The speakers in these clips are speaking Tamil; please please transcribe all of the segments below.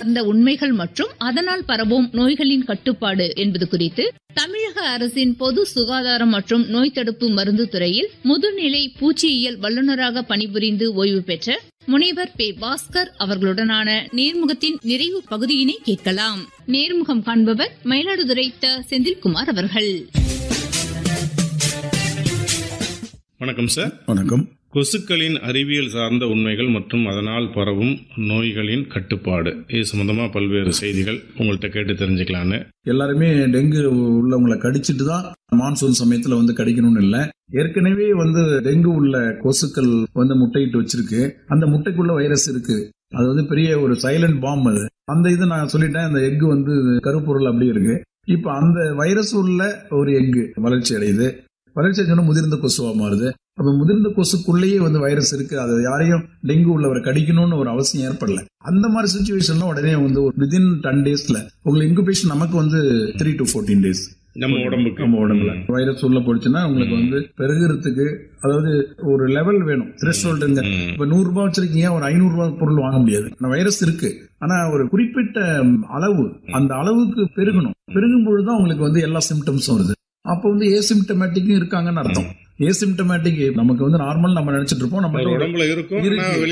சார்ந்த உண்மைகள் மற்றும் அதனால் பரவும் நோய்களின் கட்டுப்பாடு என்பது குறித்து தமிழக அரசின் பொது சுகாதாரம் மற்றும் நோய் தடுப்பு மருந்து துறையில் முதுநிலை பூச்சியியல் வல்லுநராக பணிபுரிந்து ஓய்வு பெற்ற முனைவர் பே. பாஸ்கர் அவர்களுடனான நேர்முகத்தின் நிறைவு பகுதியினை கேட்கலாம். நேர்முகம் காண்பவர் மயிலாடுதுறை த. செந்தில்குமார் அவர்கள். வணக்கம் சார். வணக்கம். கொசுக்களின் அறிவியல் சார்ந்த உண்மைகள் மற்றும் அதனால் பரவும் நோய்களின் கட்டுப்பாடு, இது சம்பந்தமா பல்வேறு செய்திகள் உங்கள்கிட்ட கேட்டு தெரிஞ்சுக்கலான்னு. எல்லாருமே டெங்கு உள்ளவங்களை கடிச்சிட்டு தான் மான்சூன் சமயத்துல கடிக்கணும்னு இல்லை. ஏற்கனவே டெங்கு உள்ள கொசுக்கள் முட்டையிட்டு வச்சிருக்கு. அந்த முட்டைக்குள்ள வைரஸ் இருக்கு. அது பெரிய ஒரு சைலண்ட் பாம். அது அந்த இது நான் சொல்லிட்டேன். அந்த எக்கு கருப்பொருள் அப்படி இருக்கு. இப்ப அந்த வைரஸ் உள்ள ஒரு எக்கு வளர்ச்சி அடையுது. வளர்ச்சி அடைஞ்சோன்னா முதிர்ந்த கொசுவா மாறுது. அப்ப முதிர்ந்த கொசுக்குள்ளேயே வைரஸ் இருக்கு. அது யாரையும் டெங்கு உள்ளவரை கடிக்கணும்னு ஒரு அவசியம் ஏற்படல. அந்த மாதிரி சிச்சுவேஷன்ல உடனே வித்தின் 10 daysல உங்களுக்கு இன்குபேஷன் நமக்கு 3 to 14 days நம்ம உடம்புல வைரஸ் உள்ள போச்சுன்னா உங்களுக்கு பெருகிறதுக்கு அதாவது ஒரு லெவல் வேணும். த்ரெஷ்ஹோல்டுங்க. இப்ப 100 ரூபாய் வச்சிருக்கீங்க, ஒரு 500 ரூபாய் பொருள் வாங்க முடியாது. வைரஸ் இருக்கு, ஆனா ஒரு குறிப்பிட்ட அளவு, அந்த அளவுக்கு பெருகணும். பெருகும் பொழுதுதான் உங்களுக்கு எல்லா சிம்டம்ஸும் வருது. அப்ப ஏசிம்டமேட்டிக்கும் இருக்காங்கன்னு அர்த்தம். ஏசிம்டமேட்டிக் நமக்கு நார்மல் நம்ம நினைச்சிட்டு இருப்போம். நம்ம உடம்புல இருக்கும்.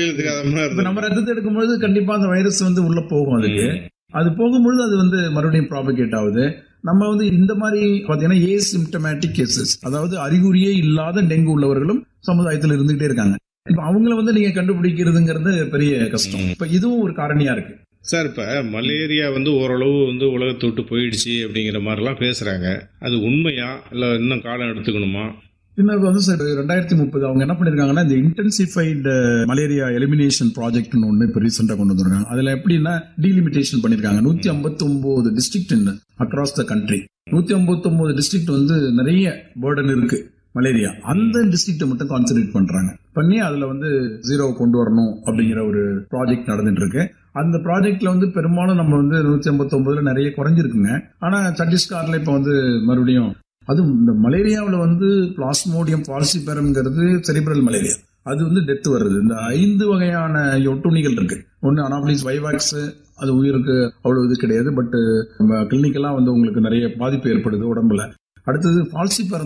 நம்ம ரத்தத்தை எடுக்கும்போது கண்டிப்பா அந்த வைரஸ் உள்ள போகும். அதுக்கு அது போகும்பொழுது அது மறுபடியும் ப்ராபகேட் ஆகுது. நம்ம இந்த மாதிரி பாத்தீங்கன்னா ஏசிம்டமேட்டிக் கேசஸ், அதாவது அறிகுறியே இல்லாத டெங்கு உள்ளவர்களும் சமுதாயத்தில் இருந்துகிட்டே இருக்காங்க. இப்ப அவங்கள நீங்க கண்டுபிடிக்கிறதுங்கிறது பெரிய கஷ்டம். இப்ப இதுவும் ஒரு காரணியா இருக்கு சார். இப்ப மலேரியா ஓரளவு உலகத்தை விட்டு போயிடுச்சு அப்படிங்கிற மாதிரிலாம் பேசுறாங்க. அது உண்மையா இல்ல இன்னும் காலம் எடுத்துக்கணுமா? இன்னும் 2030 அவங்க என்ன பண்ணிருக்காங்கன்னா, இந்த இன்டென்சிஃபைடு மலேரியா எலிமினேஷன் ப்ராஜெக்ட்னு ஒன்று இப்போ ரீசெண்டாக கொண்டு வந்திருக்காங்க. அதுல எப்படின்னா டீலிமிட்டேஷன் பண்ணிருக்காங்க. 159 district across the country. 159 district நிறைய பேர்டன் இருக்கு மலேரியா. அந்த டிஸ்ட்ரிக்ட மட்டும் கான்சென்ட்ரேட் பண்றாங்க. பண்ணி அதுல 0 கொண்டு வரணும் அப்படிங்கிற ஒரு ப்ராஜெக்ட் நடந்துட்டு இருக்கு. அந்த ப்ராஜெக்ட்ல பெரும்பாலும் நம்ம 159 நிறைய குறைஞ்சிருக்குங்க. ஆனா சத்தீஸ்கர்ல இப்ப மறுபடியும் அதுவும் இந்த மலேரியாவில் பிளாஸ்மோடியம் ஃபால்சிபெரம்ங்கிறது செரிப்ரல் மலேரியா. அது டெத் வருது. இந்த 5 வகையான ஒட்டுண்ணிகள் இருக்கு. ஒன்னு அனாபிலிஸ் வைவாக்ஸ், அது உயிருக்கு அவ்வளவு இது கிடையாது. பட் கிளினிக்கெல்லாம் உங்களுக்கு நிறைய பாதிப்பு ஏற்படுது உடம்புல. அடுத்தது ஃபால்சிபெரம்